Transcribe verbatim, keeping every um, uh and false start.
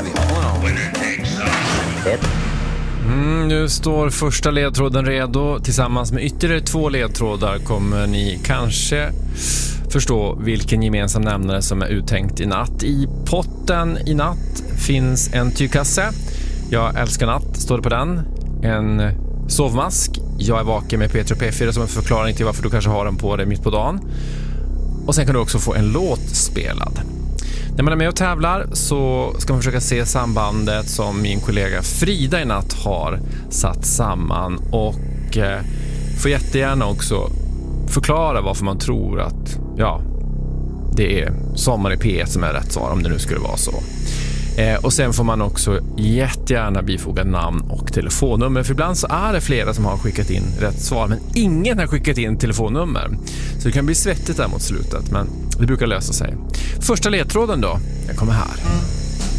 vi har honom. Mm, nu står första ledtråden redo. Tillsammans med ytterligare två ledtrådar kommer ni kanske förstå vilken gemensam nämnare som är uttänkt i natt. I potten i natt finns en tygkasse. Jag älskar natt, står det på den. En sovmask. Jag är vaken med P tre och P fyra som en förklaring till varför du kanske har den på dig mitt på dagen. Och sen kan du också få en låt spelad. När man är med och tävlar så ska man försöka se sambandet som min kollega Frida i natt har satt samman. Och eh, får jättegärna också förklara varför man tror att ja, det är Sommar i P ett som är rätt svar, om det nu skulle vara så. Eh, och sen får man också jättegärna bifoga namn och telefonnummer. För ibland så är det flera som har skickat in rätt svar, men ingen har skickat in telefonnummer. Så det kan bli svettigt där mot slutet, men det brukar lösa sig. Första ledtråden då, den kommer här.